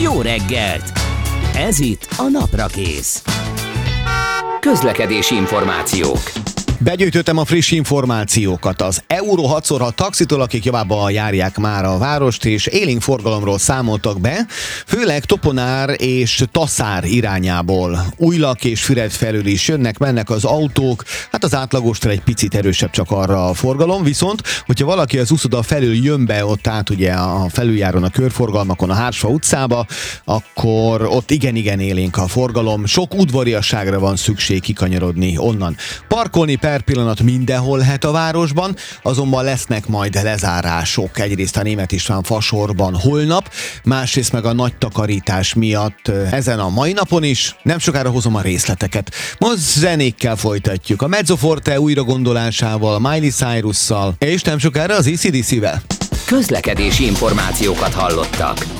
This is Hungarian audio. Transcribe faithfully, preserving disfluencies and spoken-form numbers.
Jó reggelt! Ez itt a Naprakész. Közlekedési információk. Begyűjtöttem a friss információkat az Euro hat szor hat taxitól, akik javában járják már a várost, és élénk forgalomról számoltak be, főleg Toponár és Taszár irányából. Újlak és Füred felül is jönnek, mennek az autók, hát az átlagostól egy picit erősebb csak arra a forgalom, viszont hogyha valaki az úszoda felül jön be, ott át ugye a felüljáron a körforgalmakon a Hársfa utcába, akkor ott igen-igen élénk a forgalom, sok udvariasságra van szükség kikanyarodni onnan. Parkolni per pillanat mindenhol lehet a városban, azonban lesznek majd lezárások. Egyrészt a Németh István fasorban holnap, másrészt meg a nagy takarítás miatt ezen a mai napon is. Nem sokára hozom a részleteket. Most zenékkel folytatjuk. A Mezzoforte újra gondolásával, Miley Cyrusszal, és nem sokára az á cé dé cé-vel. Közlekedési információkat hallottak.